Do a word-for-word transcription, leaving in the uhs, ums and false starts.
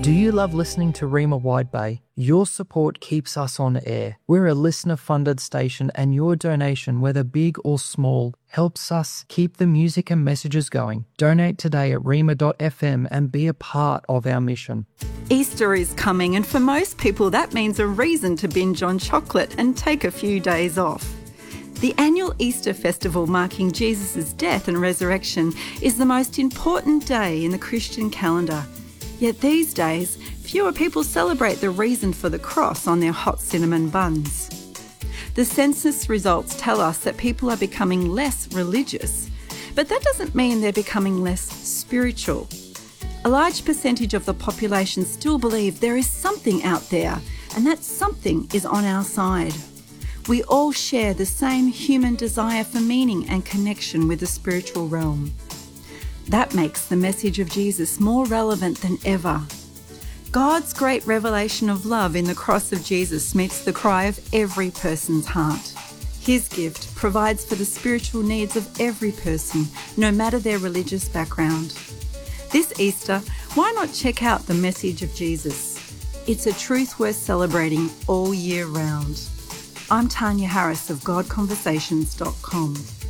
Do you love listening to Rima Wide Bay? Your support keeps us on air. We're a listener-funded station, and your donation, whether big or small, helps us keep the music and messages going. Donate today at rima dot f m and be a part of our mission. Easter is coming, and for most people that means a reason to binge on chocolate and take a few days off. The annual Easter festival marking Jesus' death and resurrection is the most important day in the Christian calendar. Yet these days, fewer people celebrate the reason for the cross on their hot cinnamon buns. The census results tell us that people are becoming less religious, but that doesn't mean they're becoming less spiritual. A large percentage of the population still believe there is something out there, and that something is on our side. We all share the same human desire for meaning and connection with the spiritual realm. That makes the message of Jesus more relevant than ever. God's great revelation of love in the cross of Jesus meets the cry of every person's heart. His gift provides for the spiritual needs of every person, no matter their religious background. This Easter, why not check out the message of Jesus? It's a truth worth celebrating all year round. I'm Tanya Harris of God Conversations dot com.